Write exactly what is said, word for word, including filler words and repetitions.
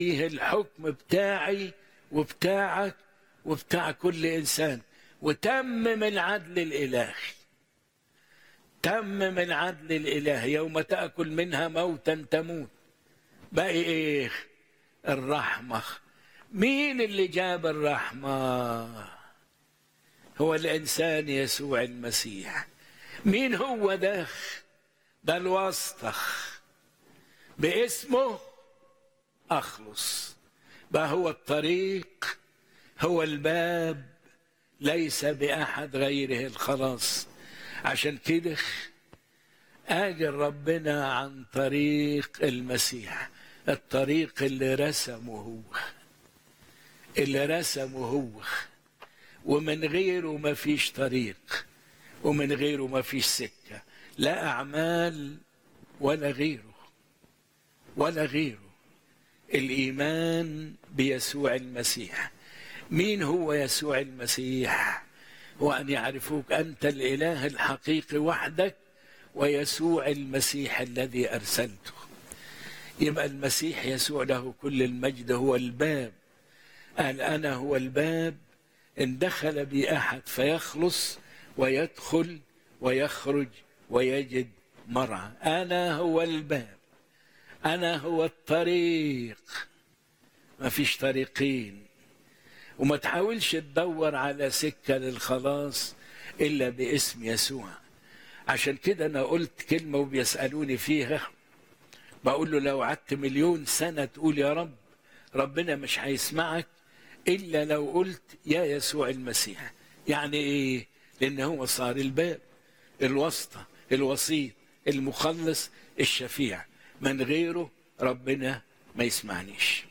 فيه الحكم بتاعي وبتاعك وبتاع كل إنسان، وتمم العدل الإلهي. تمم العدل الإلهي، يوم تأكل منها موتا تموت. بقى إيه؟ الرحمة. مين اللي جاب الرحمة؟ هو الإنسان يسوع المسيح. مين هو ده؟ ده الواسطة، باسمه أخلص. بقى هو الطريق، هو الباب، ليس بأحد غيره الخلاص. عشان كده آجل ربنا عن طريق المسيح، الطريق اللي رسمه هو، اللي رسمه هو، ومن غيره ما فيش طريق، ومن غيره ما فيش سكة، لا أعمال ولا غيره ولا غيره. الإيمان بيسوع المسيح. مين هو يسوع المسيح؟ هو أن يعرفوك أنت الإله الحقيقي وحدك، ويسوع المسيح الذي أرسلته. يبقى المسيح يسوع له كل المجد هو الباب. قال أنا هو الباب، إن دخل بي أحد فيخلص ويدخل ويخرج ويجد مرعى. أنا هو الباب، أنا هو الطريق، ما فيش طريقين. وما تحاولش تدور على سكة للخلاص إلا باسم يسوع. عشان كده أنا قلت كلمة وبيسألوني فيها، بقول له لو قعدت مليون سنة تقول يا رب، ربنا مش هيسمعك إلا لو قلت يا يسوع المسيح. يعني إيه؟ لأن هو صار الباب، الواسطة، الوسيط، المخلص، الشفيع. من غيره ربنا ما يسمعنيش.